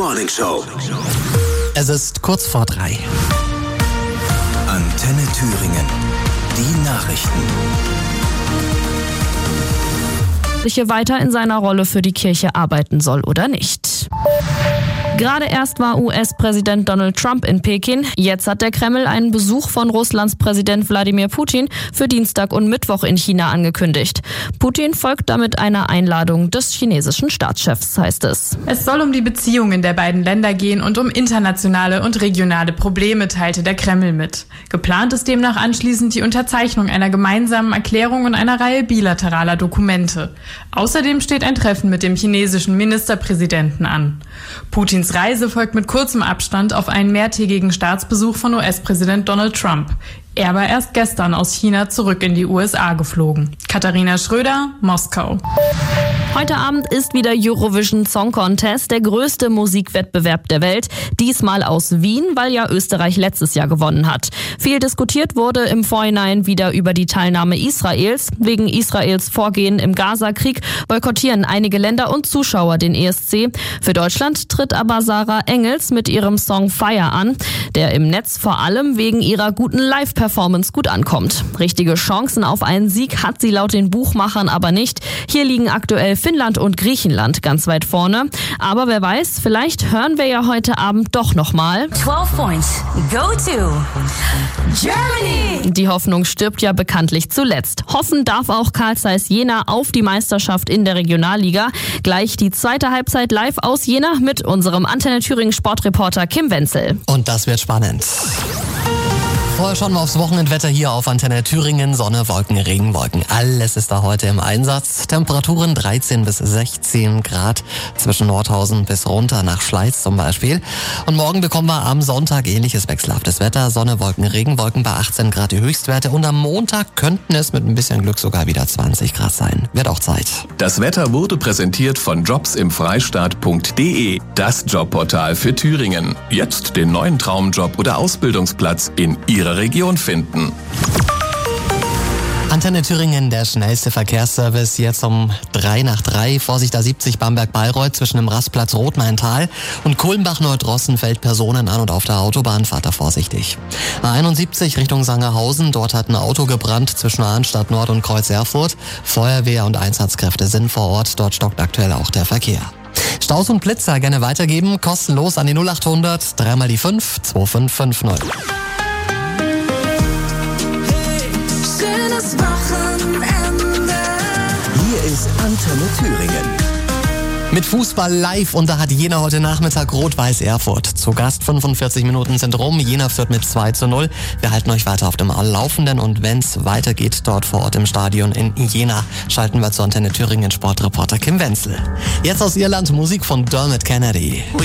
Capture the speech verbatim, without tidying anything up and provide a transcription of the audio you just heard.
Morning Show. Es ist kurz vor drei. Antenne Thüringen. Die Nachrichten. Weiter in seiner Rolle für die Kirche arbeiten soll oder nicht. Gerade erst war U S-Präsident Donald Trump in Peking. Jetzt hat der Kreml einen Besuch von Russlands Präsident Wladimir Putin für Dienstag und Mittwoch in China angekündigt. Putin folgt damit einer Einladung des chinesischen Staatschefs, heißt es. Es soll um die Beziehungen der beiden Länder gehen und um internationale und regionale Probleme, teilte der Kreml mit. Geplant ist demnach anschließend die Unterzeichnung einer gemeinsamen Erklärung und einer Reihe bilateraler Dokumente. Außerdem steht ein Treffen mit dem chinesischen Ministerpräsidenten an. Putins Reise folgt mit kurzem Abstand auf einen mehrtägigen Staatsbesuch von U S-Präsident Donald Trump. Er war erst gestern aus China zurück in die U S A geflogen. Katharina Schröder, Moskau. Heute Abend ist wieder Eurovision Song Contest, der größte Musikwettbewerb der Welt. Diesmal aus Wien, weil ja Österreich letztes Jahr gewonnen hat. Viel diskutiert wurde im Vorhinein wieder über die Teilnahme Israels. Wegen Israels Vorgehen im Gaza-Krieg boykottieren einige Länder und Zuschauer den E S C. Für Deutschland tritt aber Sarah Engels mit ihrem Song Fire an, der im Netz vor allem wegen ihrer guten Live-Performance gut ankommt. Richtige Chancen auf einen Sieg hat sie laut den Buchmachern aber nicht. Hier liegen aktuell Finnland und Griechenland ganz weit vorne. Aber wer weiß, vielleicht hören wir ja heute Abend doch nochmal. zwölf points. Go to Germany! Die Hoffnung stirbt ja bekanntlich zuletzt. Hoffen darf auch Carl Zeiss Jena auf die Meisterschaft in der Regionalliga. Gleich die zweite Halbzeit live aus Jena mit unserem Antenne Thüringen Sportreporter Kim Wenzel. Und das wird spannend. Vorher schauen wir aufs Wochenendwetter hier auf Antenne Thüringen. Sonne, Wolken, Regen, Wolken. Alles ist da heute im Einsatz. Temperaturen dreizehn bis sechzehn Grad zwischen Nordhausen bis runter nach Schleiz zum Beispiel. Und morgen bekommen wir am Sonntag ähnliches wechselhaftes Wetter. Sonne, Wolken, Regen, Wolken bei achtzehn Grad die Höchstwerte. Und am Montag könnten es mit ein bisschen Glück sogar wieder zwanzig Grad sein. Wird auch Zeit. Das Wetter wurde präsentiert von jobs im freistaat punkt de. Das Jobportal für Thüringen. Jetzt den neuen Traumjob oder Ausbildungsplatz in Ihrer Region finden. Antenne Thüringen, der schnellste Verkehrsservice, jetzt um drei nach drei. Vorsicht A siebzig Bamberg-Bayreuth zwischen dem Rastplatz Rotmaintal und Kulmbach-Neudrossen fällt Personen an und auf der Autobahn fahrt da vorsichtig. A einundsiebzig Richtung Sangerhausen, dort hat ein Auto gebrannt zwischen Arnstadt Nord und Kreuz Erfurt. Feuerwehr und Einsatzkräfte sind vor Ort, dort stockt aktuell auch der Verkehr. Staus und Blitzer gerne weitergeben, kostenlos an die null achthundert, dreimal die fünf, zwei fünf fünf null. Hier ist Antenne Thüringen. Mit Fußball live und da hat Jena heute Nachmittag Rot-Weiß Erfurt. Zu Gast, fünfundvierzig Minuten sind rum. Jena führt mit zwei zu null. Wir halten euch weiter auf dem Laufenden und wenn es weitergeht dort vor Ort im Stadion in Jena, schalten wir zu Antenne Thüringen Sportreporter Kim Wenzel. Jetzt aus Irland Musik von Dermot Kennedy.